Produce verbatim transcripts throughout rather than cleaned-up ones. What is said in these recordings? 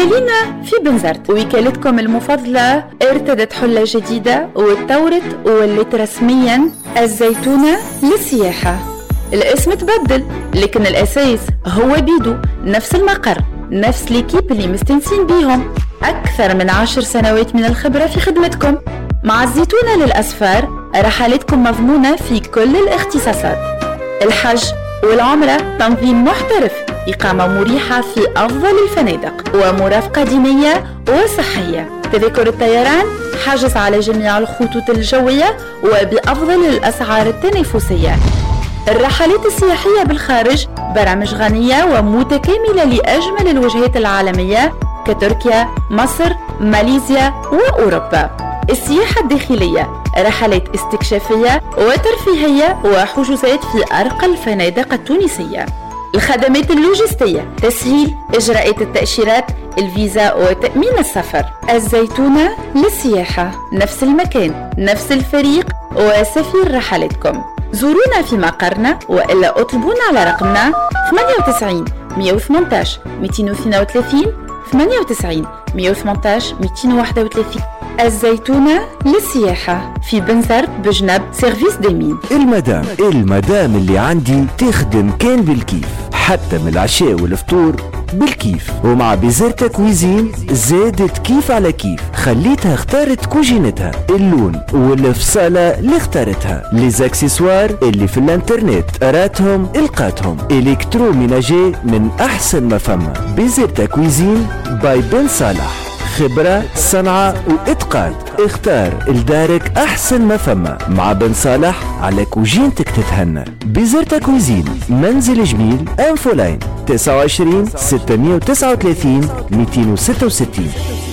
أهالينا في بنزرت، وكالتكم المفضلة ارتدت حلة جديدة واتطورت وولت رسميا الزيتونة للسياحة. الاسم تبدل لكن الأساس هو بيدو، نفس المقر، نفس ليكيب اللي مستنسين بيهم، أكثر من عشر سنوات من الخبرة في خدمتكم. مع الزيتونة للأسفار رحلاتكم مضمونة في كل الاختصاصات، الحج والعمرة تنظيم محترف، إقامة مريحة في أفضل الفنادق، ومرافقة دينية وصحية. تذاكر الطيران حجز على جميع الخطوط الجوية وبأفضل الأسعار التنافسية. الرحلات السياحية بالخارج برامج غنية ومتكاملة لأجمل الوجهات العالمية كتركيا، مصر، ماليزيا وأوروبا. السياحة الداخلية رحلات استكشافية وترفيهية وحجوزات في أرقى الفنادق التونسية. الخدمات اللوجستية تسهيل إجراءات التأشيرات، الفيزا وتأمين السفر. الزيتونة للسياحة، نفس المكان، نفس الفريق وسفير رحلاتكم. زورونا في مقرنا وإلا اطلبونا على رقمنا ثمانية وتسعين مئة وثمانية عشر مئتين واثنين وثلاثين ثمانية وتسعين مئة وثمانية عشر مئتين وواحد وثلاثين. الزيتونة للسياحة في بنزرت بجنب سيرفيس ديمين. المدام المدام اللي عندي تخدم كان بالكيف، حتى من العشاء والفطور بالكيف. ومع بيزرتا كويزين زادت كيف على كيف، خليتها اختارت كوجينتها، اللون والفصالة اللي اختارتها، ليزاكسسوار اللي في الانترنت راتهم القاتهم، الكترو ميناجي من احسن ما فما. بيزرتا كويزين باي بن صالح، خبرة، صنعة وإتقان. اختار لدارك أحسن ما فما مع بن صالح على كوجينتك تتهنى. بيزرتا كويزين، منزل جميل، أنفولاين، تسعة وعشرين ستمئة وتسعة وثلاثين مئتين وستة وستين.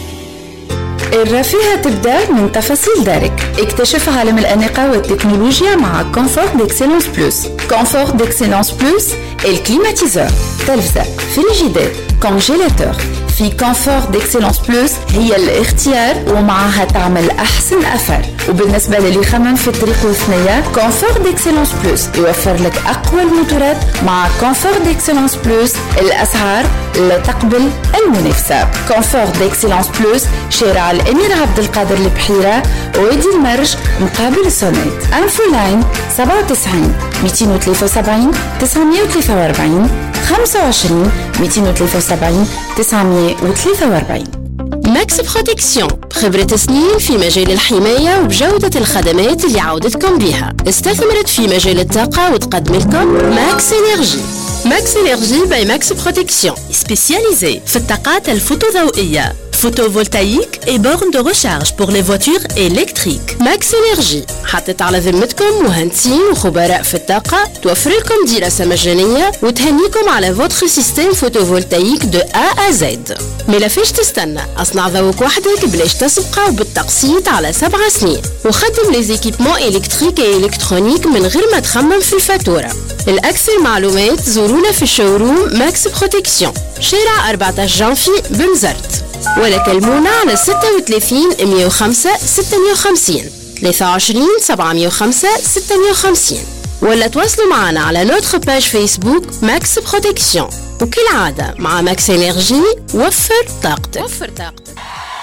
الرفاهة تبدأ من تفاصيل دارك. اكتشف عالم الأناقة والتكنولوجيا مع كونفورت ديكسيلونس بلوس. كونفورت ديكسيلونس بلوس الكليماتيزور، تلفزة، فريجيدير، كونجيلاتور. في كونفورت ديكسيلونس بلوس هي الاختيار ومعها تعمل أحسن أثر. وبالنسبة للي خمم في الطريق والثنية، كونفورت ديكسيلونس بلوس يوفر لك أقوى الموتورات. مع كونفورت ديكسيلونس بلوس الأسعار لا تقبل المنافسة. كونفورت ديكسيلونس بلوس شارع الأمير عبد القادر البحيرة، وادي المرج مقابل سونيت. انفو لاين سبعة وتسعين مئتين وثلاثة وسبعين تسعمئة وثلاثة وأربعين خمسة وعشرين مئتين وثلاثة وسبعين تسعمئة وثلاثة وأربعين. ماكس بروتكسيون، خبرة سنين في مجال الحماية وبجودة الخدمات اللي عودتكم بيها. استثمرت في مجال الطاقة وتقدم لكم ماكس إنرجي. ماكس إنرجي باي ماكس بروتكسيون، سبيسياليزي في الطاقات الفوتوضوئية، photovoltaïque et bornes de recharge pour les voitures électriques. Max Energy حطت على ذمتكم مهندسين وخبراء في الطاقة، توفر لكم دراسة مجانية وتهنيكم على votre système photovoltaïque de A à Z. ملافيش تستنى، اصنع ذوق وحدك بلاش تسبقه وبالتقسيط على سبع سنين، وخدم لي زيكيبمون إلكتريك et إلكترونيك من غير ما تخمم في الفاتورة. الأكثر معلومات زورونا في الشوروم ماكس بروتكسيون، شارع أربعة عشر جانفي بنزرت، ولا كلمونا على ستة وثلاثين مئة وخمسة ستمئة وخمسين ثلاثة وعشرين سبعمئة وخمسة ستمئة وخمسين، ولا تواصلوا معنا على نوتر باج فيسبوك ماكس بروتكسيون. وكالعادة مع ماكس إنرجي وفر طاقتك. وفر طاقتك.